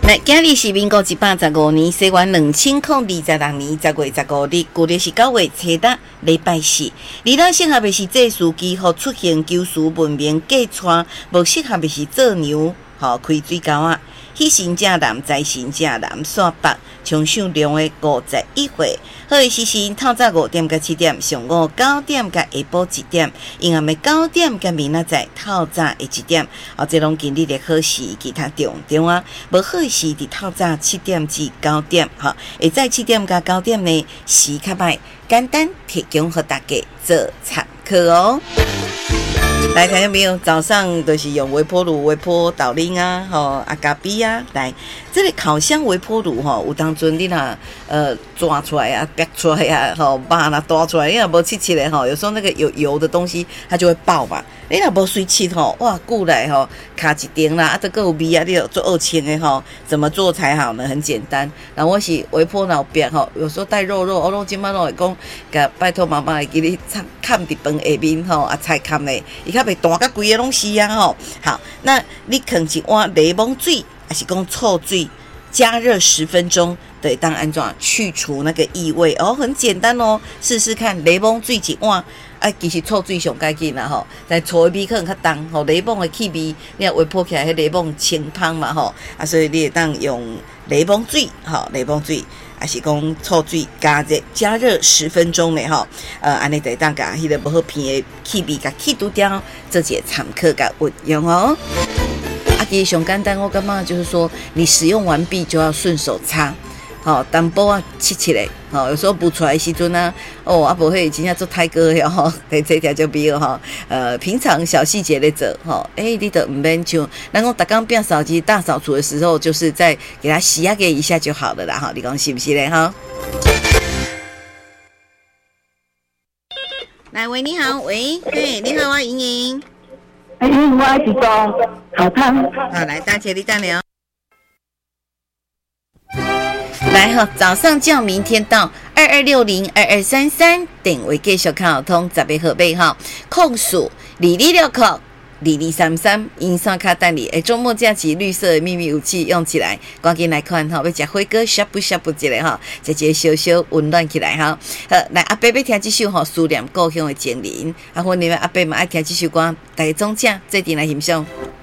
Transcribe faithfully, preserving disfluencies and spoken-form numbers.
来，今日是民国一百十五年，西元两千零二十六年十月十五日，旧历是九月初六，礼拜四。而咱适合的是这事机，互出行求事文明过川；无适合的是做牛，吼开水沟啊。喜神正南，财神正南，线北冲上量的五十一岁。好的时辰，透早五点到七点，上午九点到下晡一点，阴暗的九点到明仔载透早的一点。哦，这拢今日的好事，其他重点啊。无好的是伫透早七点至九点，哈，会在七点到九点呢，时较歹，简单提供给大家做参考哦。来，听众朋友，早上都是用微波炉、微波导令啊，吼啊咖啡啊，来，这个烤箱微波炉吼，有当阵你若呃抓出来啊、掰出来啊，吼把它抓出来，你若无切切的吼，有时候那个有油的东西它就会爆嘛。你若无水切吼，哇，过来吼卡一点啦，啊，这个有味啊，你有做二千的吼，怎么做才好呢？很简单，然后我是微波炉边吼，有时候带肉肉，我拢今摆拢会讲，甲拜托妈妈会给你看伫饭下面吼，啊菜看咧，伊较袂大甲规个拢是啊吼。好，那你放一碗柠檬水，还是讲臭水，加热十分钟，对，当安怎去除那个异味哦，很简单哦，试试看，柠檬水一碗。啊，其实臭水上解紧啦吼，但醋的味可能较重，吼柠檬的气味，你若微波起来，迄柠檬清芳嘛吼，啊，所以你会当用柠檬水，吼柠檬水，还是讲臭水加热加热十分钟呢吼，呃，安尼就会当甲迄个无好闻的气味甲去除掉，这些参考甲运用哦。啊，其实上简单，我感觉就是说，你使用完毕就要顺手擦。好，淡薄啊，切切嘞，好，有时候补出来的时阵啊，哦，啊，不会真正做太哥了吼，这这条就比如哈，呃，平常小细节的做，吼，哎，你都唔免像，然后打刚变扫机大扫除的时候，就是再给它洗压给一下就好了啦，哈，你讲是不是嘞，哈？来，喂，你好，喂，对，你好啊，莹莹， 哎，我是讲好汤， 好，来，大姐你等你哦。来哈，早上叫明天到二二六零二二三三，电话继续看好通，十个号码哈，控诉二二六扣二二三三，银山卡带你。哎，周末假期绿色的秘密武器用起来，赶紧来看哈，要吃火锅呷不呷不一个哈，直接小小温暖起来哈。好，来阿伯要听这首哈，思念故乡的情人，啊，欢迎阿伯嘛爱听这首歌，大家总请这阵来欣赏。